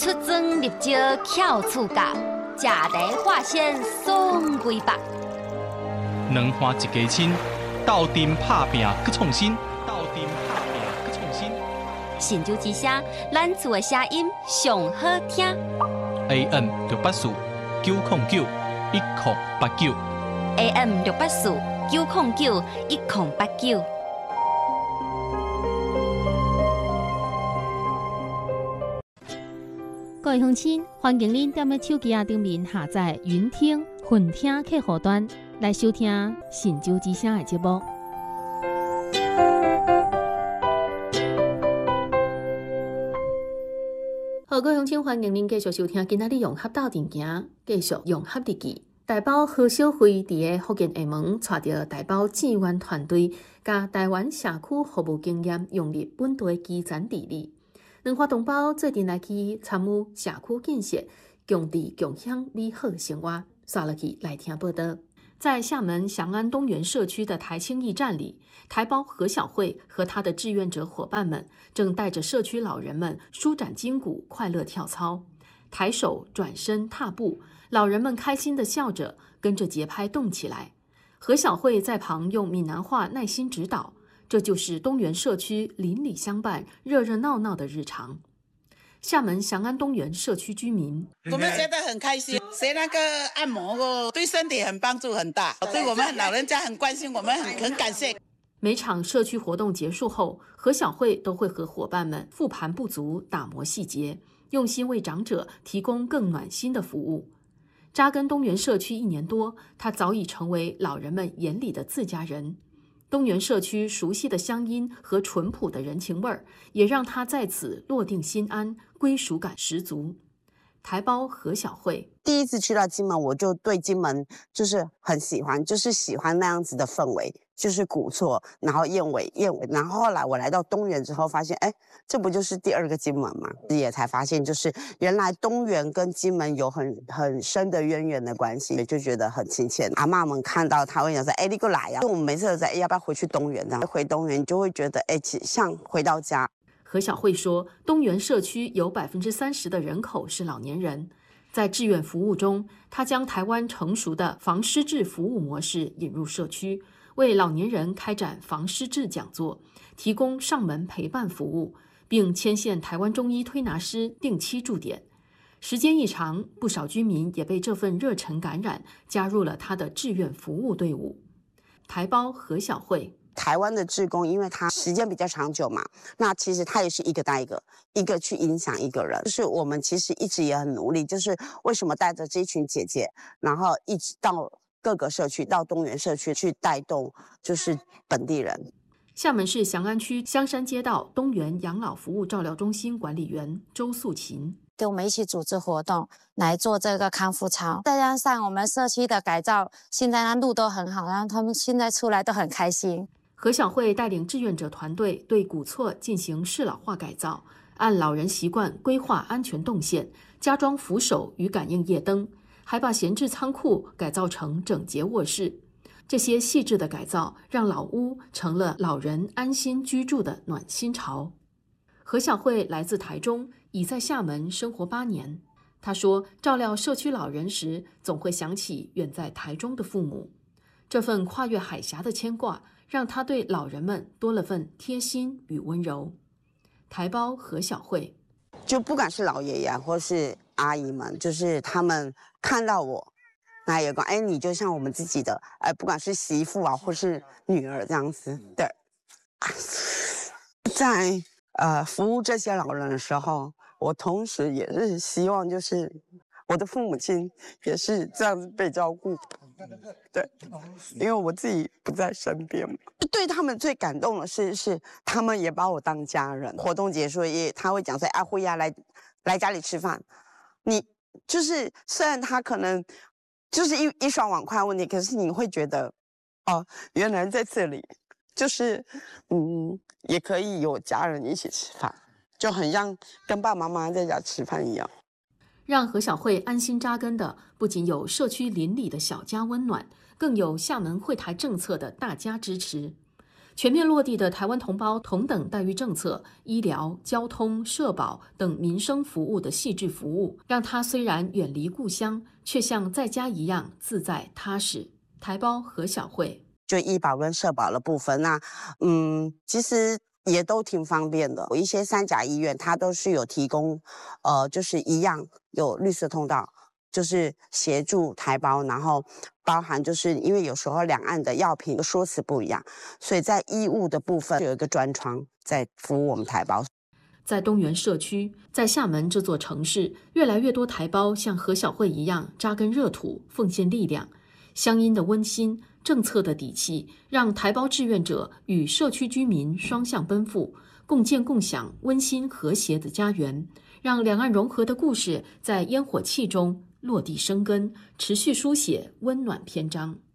出征入招巧厝家，食台化纤送归北。 两花一家亲，斗阵拍拼去创新， 神州之声，咱厝的声音上好听。 AM 684-909-1089 AM 684-909-1089。 各位乡亲，欢迎您踮咧手机顶面下载云听、混听客户端来收听神州之声的节目。好，各位乡亲，欢迎您继续收听今仔日融合到电行，继续融合日记。台胞何小慧伫个福建厦门带着台胞志愿团队，甲台湾社区服务经验融入本地基层治理。两花同胞做阵来去参与社区建设，共治共享美好生活。刷落去来听报道。在厦门祥安东园社区的台青驿站里，台胞何小慧和她的志愿者伙伴们正带着社区老人们舒展筋骨，快乐跳操，抬手、转身、踏步，老人们开心地笑着，跟着节拍动起来。何小慧在旁用闽南话耐心指导。这就是东园社区邻里相伴、热热闹闹的日常。厦门祥安东园社区居民， 我们觉得很开心，学那个按摩对身体很帮助很大，对我们老人家很关心，我们很感谢。 每场社区活动结束后，何小慧都会和伙伴们复盘不足、打磨细节，用心为长者提供更暖心的服务。扎根东园社区1年多，她早已成为老人们眼里的自家人。东园社区熟悉的乡音和淳朴的人情味儿，也让他在此落定心安，归属感十足。台胞何小慧第一次去到金门，我就对金门就是很喜欢，就是喜欢那样子的氛围，就是古厝，然后燕尾，然后后来我来到东园之后，发现，哎，这不就是第2个金门吗？也才发现，就是原来东园跟金门有很深的渊源的关系，就觉得很亲切。阿嬷们看到他会讲说，哎，你过来呀！我们每次都在，哎，要不要回去东园？然后回东园就会觉得，哎，像回到家。 何小慧说，东园社区有30%的人口是老年人。在志愿服务中，他将台湾成熟的防失智服务模式引入社区，为老年人开展防失智讲座，提供上门陪伴服务，并牵线台湾中医推拿师定期驻点。时间一长，不少居民也被这份热忱感染，加入了他的志愿服务队伍。台胞何小慧， 台湾的志工，因为他时间比较长久嘛，那其实他也是一个带一个去影响一个人。就是我们其实一直也很努力，就是为什么带着这群姐姐，然后一直到各个社区，到东园社区去带动，就是本地人。 厦门市祥安区香山街道东园养老服务照料中心管理员周素琴， 跟我们一起组织活动来做这个康复操，再加上我们社区的改造，现在那路都很好，然后他们现在出来都很开心。 何小慧带领志愿者团队对古厝进行适老化改造，按老人习惯规划安全动线，加装扶手与感应夜灯，还把闲置仓库改造成整洁卧室。这些细致的改造让老屋成了老人安心居住的暖心巢。何小慧来自台中，已在厦门生活8年。她说，照料社区老人时，总会想起远在台中的父母。这份跨越海峡的牵挂，让她对老人们多了份贴心与温柔。台胞何小慧， 就不管是老爷爷或是阿姨们，就是他们看到我，那有个，哎，你就像我们自己的，不管是媳妇啊或是女儿这样子。对，在服务这些老人的时候，我同时也是希望，就是我的父母亲也是这样子被照顾。对，因为我自己不在身边嘛。对他们最感动的是他们也把我当家人。活动结束他会讲说，阿慧呀，来家里吃饭。你就是虽然他可能就是一双碗筷问题，可是你会觉得，哦，原来在这里就是也可以有家人一起吃饭，就很像跟爸爸妈妈在家吃饭一样。 让何小慧安心扎根的，不仅有社区邻里的小家温暖，更有厦门惠台政策的大家支持。 全面落地的台湾同胞同等待遇政策、医疗、交通、社保等民生服务的细致服务，让他虽然远离故乡，却像在家一样自在踏实。台胞何小慧就医保跟社保的部分，其实也都挺方便的。有一些3甲医院，它都是有提供，就是一样有绿色通道，就是协助台胞，然后包含就是因为有时候两岸的药品的说辞不一样，所以在医务的部分有一个专窗在服务我们台胞。 在东源社区，在厦门这座城市，越来越多台胞像何小慧一样扎根热土，奉献力量。乡音的温馨，政策的底气，让台胞志愿者与社区居民双向奔赴，共建共享温馨和谐的家园，让两岸融合的故事在烟火气中落地生根，持续书写温暖篇章。